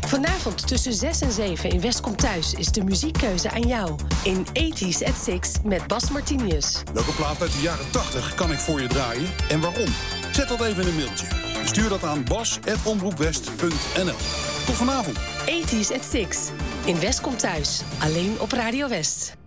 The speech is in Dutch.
Vanavond tussen 6 en 7 in West Komt Thuis is de muziekkeuze aan jou. In 80s at 6 met Bas Martinius. Welke plaat uit de jaren 80 kan ik voor je draaien en waarom? Zet dat even in een mailtje. Stuur dat aan bas@omroepwest.nl. Tot vanavond. 80s at 6 in West Komt Thuis. Alleen op Radio West.